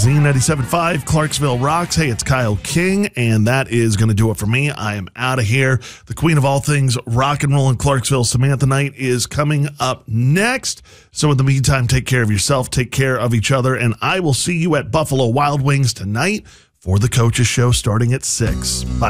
Z97.5, Clarksville rocks. Hey, it's Kyle King, and that is going to do it for me. I am out of here. The queen of all things rock and roll in Clarksville, Samantha Knight, is coming up next. So in the meantime, take care of yourself, take care of each other, and I will see you at Buffalo Wild Wings tonight for the Coaches Show starting at 6. Bye.